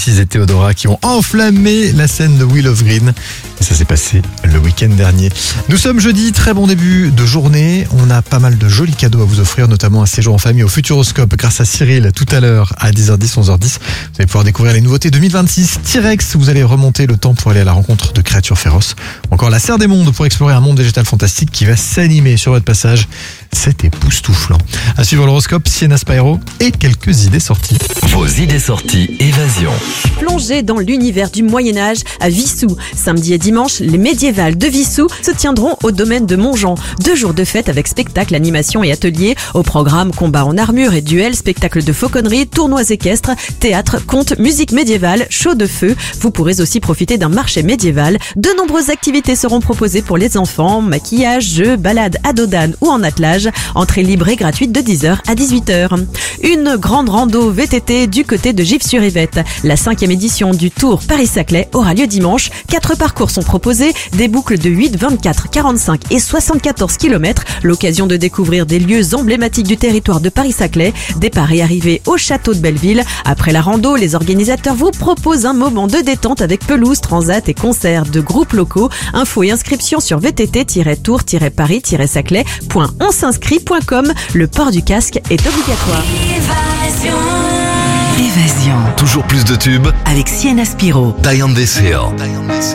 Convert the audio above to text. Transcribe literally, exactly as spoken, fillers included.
et Théodora qui ont enflammé la scène de Wheel of Green. Et ça s'est passé le week-end dernier. Nous sommes jeudi, très bon début de journée. On a pas mal de jolis cadeaux à vous offrir, notamment un séjour en famille au Futuroscope grâce à Cyril tout à l'heure à dix heures dix, onze heures dix. Vous allez pouvoir découvrir les nouveautés deux mille vingt-six. T-Rex, vous allez remonter le temps pour aller à la rencontre de créatures féroces. Ou encore la Serre des Mondes pour explorer un monde végétal fantastique qui va s'animer sur votre passage. C'est époustouflant. À suivre l'horoscope, Sienna Spyro et quelques idées sorties. Vos idées sorties évasion. Plongez dans l'univers du Moyen-Âge à Vissou. Samedi et dimanche, les médiévales de Vissou se tiendront au domaine de Montjean. Deux jours de fête avec spectacles, animations et ateliers. Au programme, combats en armure et duels, spectacles de fauconnerie, tournois équestres, théâtre, contes, musique médiévale, show de feu. Vous pourrez aussi profiter d'un marché médiéval. De nombreuses activités seront proposées pour les enfants. Maquillage, jeux, balades à dos d'âne ou en attelage. Entrée libre et gratuite de dix heures à dix-huit heures. Une grande rando V T T du côté de Gif-sur-Yvette. La cinquième édition du Tour Paris-Saclay aura lieu dimanche. Quatre parcours sont proposés, des boucles de huit, vingt-quatre, quarante-cinq et soixante-quatorze kilomètres. L'occasion de découvrir des lieux emblématiques du territoire de Paris-Saclay. Départ et arrivée au château de Belleville. Après la rando, les organisateurs vous proposent un moment de détente avec pelouse, transat et concerts de groupes locaux. Infos et inscriptions sur v t t tiret tour tiret paris tiret saclay point on s'inscrit point com. Le port du casque est obligatoire. Évasion. Toujours plus de tubes Avec Sienna Spyro. Diane Dessay.